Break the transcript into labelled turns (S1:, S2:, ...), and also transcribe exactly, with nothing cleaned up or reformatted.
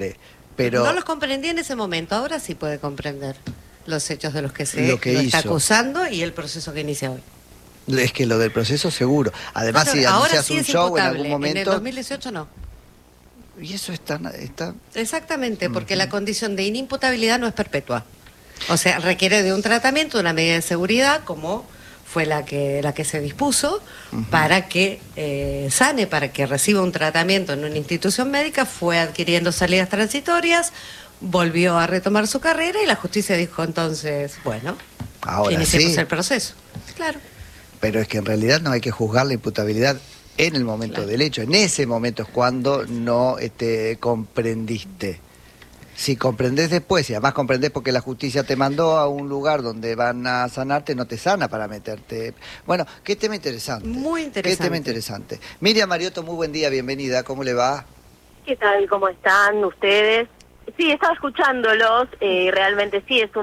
S1: Pero
S2: no los comprendí en ese momento, ahora sí puede comprender los hechos de los que se
S1: lo que
S2: lo está
S1: hizo.
S2: acusando y el proceso que inicia hoy.
S1: Es que lo del proceso seguro. Además,
S2: Claro,
S1: si
S2: ahora
S1: anuncias
S2: sí
S1: un
S2: es
S1: show en
S2: imputable,
S1: algún momento...
S2: en el dos mil dieciocho no.
S1: Y eso está... está...
S2: Exactamente, porque
S1: uh-huh.
S2: la condición de inimputabilidad no es perpetua. O sea, requiere de un tratamiento, una medida de seguridad, como fue la que la que se dispuso, uh-huh. para que eh, sane, para que reciba un tratamiento en una institución médica, fue adquiriendo salidas transitorias, volvió a retomar su carrera y la justicia dijo entonces, bueno,
S1: ahora
S2: iniciemos
S1: sí.
S2: el proceso. Claro.
S1: Pero es que en realidad no hay que juzgar la imputabilidad en el momento claro. del hecho. En ese momento es cuando no este, comprendiste. Si comprendés después, y además comprendés porque la justicia te mandó a un lugar donde van a sanarte, no te sana para meterte. Bueno, qué tema interesante.
S2: Muy interesante.
S1: Qué tema interesante. Miriam Mariotto, muy buen día, bienvenida. ¿Cómo le va?
S3: ¿Qué tal? ¿Cómo están ustedes? Sí, estaba escuchándolos. Eh, realmente sí es un